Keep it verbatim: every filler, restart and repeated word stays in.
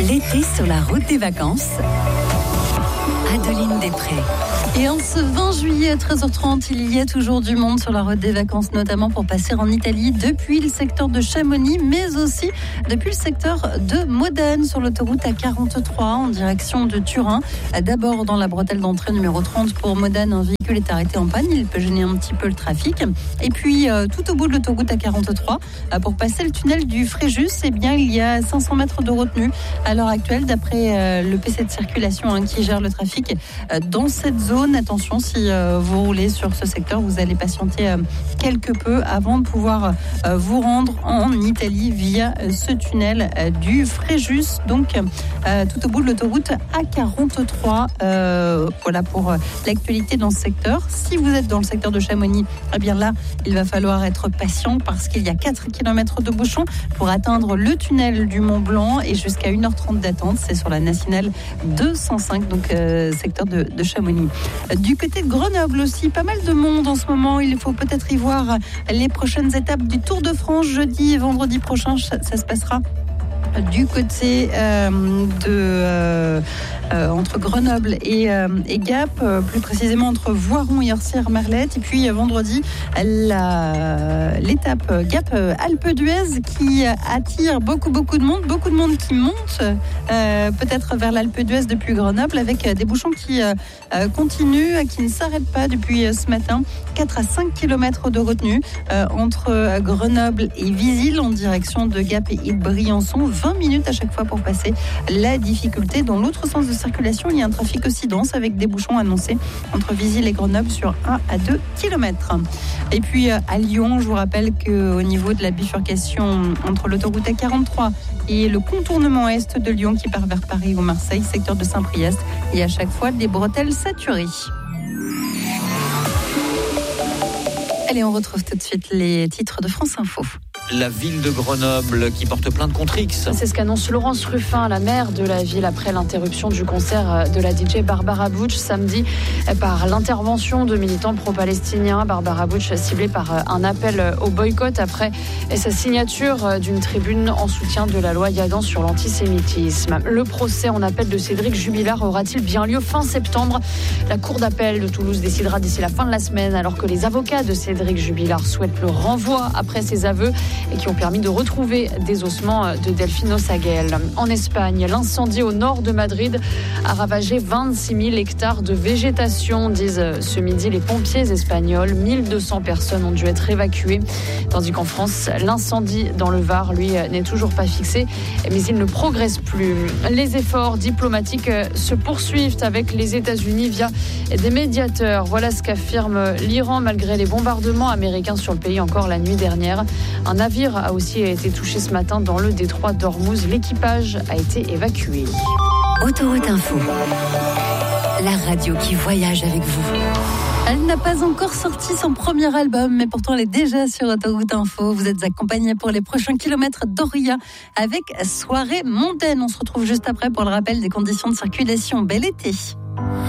L'été sur la route des vacances. Adeline Després. Et en ce vingt juillet à treize heures trente, il y a toujours du monde sur la route des vacances, notamment pour passer en Italie depuis le secteur de Chamonix, mais aussi depuis le secteur de Modane sur l'autoroute A quarante-trois en direction de Turin. D'abord dans la bretelle d'entrée numéro trente pour Modane, un véhicule est arrêté en panne, il peut gêner un petit peu le trafic. Et puis euh, tout au bout de l'autoroute A quarante-trois, euh, pour passer le tunnel du Fréjus, eh bien, il y a cinq cents mètres de retenue à l'heure actuelle, d'après euh, le P C de circulation hein, qui gère le trafic euh, dans cette zone. Attention, si euh, vous roulez sur ce secteur, vous allez patienter euh, quelque peu avant de pouvoir euh, vous rendre en Italie via euh, ce tunnel euh, du Fréjus, donc euh, tout au bout de l'autoroute A quarante-trois. Euh, voilà pour euh, l'actualité dans ce secteur. Si vous êtes dans le secteur de Chamonix, eh bien là, il va falloir être patient parce qu'il y a quatre kilomètres de bouchons pour atteindre le tunnel du Mont Blanc et jusqu'à une heure trente d'attente. C'est sur la nationale deux cent cinq, donc euh, secteur de, de Chamonix. Du côté de Grenoble aussi, pas mal de monde en ce moment. Il faut peut-être y voir les prochaines étapes du Tour de France. Jeudi et vendredi prochain, ça, ça se passera du côté euh, de euh, euh, entre Grenoble et, euh, et Gap, euh, plus précisément entre Voiron et Orsières-Merlette. Et puis euh, vendredi, la, l'étape Gap-Alpe d'Huez qui attire beaucoup beaucoup de monde, beaucoup de monde qui monte euh, peut-être vers l'Alpe d'Huez depuis Grenoble, avec des bouchons qui euh, continuent, qui ne s'arrêtent pas depuis ce matin. quatre à cinq kilomètres de retenue euh, entre Grenoble et Visil en direction de Gap et Briançon. vingt minutes à chaque fois pour passer la difficulté. Dans l'autre sens de circulation, il y a un trafic aussi dense avec des bouchons annoncés entre Visil et Grenoble sur un à deux kilomètres. Et puis à Lyon, je vous rappelle qu'au niveau de la bifurcation entre l'autoroute A quarante-trois et le contournement est de Lyon qui part vers Paris ou Marseille, secteur de Saint-Priest, il y a à chaque fois des bretelles saturées. Allez, on retrouve tout de suite les titres de France Info. La ville de Grenoble qui porte plainte contre X. C'est ce qu'annonce Laurence Ruffin, la maire de la ville, après l'interruption du concert de la D J Barbara Butch samedi par l'intervention de militants pro-palestiniens. Barbara Butch ciblée par un appel au boycott après sa signature d'une tribune en soutien de la loi Yadan sur l'antisémitisme. Le procès en appel de Cédric Jubilard aura-t-il bien lieu fin septembre ? La cour d'appel de Toulouse décidera d'ici la fin de la semaine, alors que les avocats de Cédric Jubilard souhaitent le renvoi après ses aveux et qui ont permis de retrouver des ossements de Delphine Osaguel. En Espagne, l'incendie au nord de Madrid a ravagé vingt-six mille hectares de végétation, disent ce midi les pompiers espagnols. mille deux cents personnes ont dû être évacuées. Tandis qu'en France, l'incendie dans le Var, lui, n'est toujours pas fixé, mais il ne progresse plus. Les efforts diplomatiques se poursuivent avec les États-Unis via des médiateurs. Voilà ce qu'affirme l'Iran malgré les bombardements américains sur le pays encore la nuit dernière. Un navire a aussi été touché ce matin dans le détroit d'Ormuz. L'équipage a été évacué. Autoroute Info, la radio qui voyage avec vous. Elle n'a pas encore sorti son premier album, mais pourtant elle est déjà sur Autoroute Info. Vous êtes accompagnés pour les prochains kilomètres d'Oria avec Soirée mondaine. On se retrouve juste après pour le rappel des conditions de circulation. Bel été.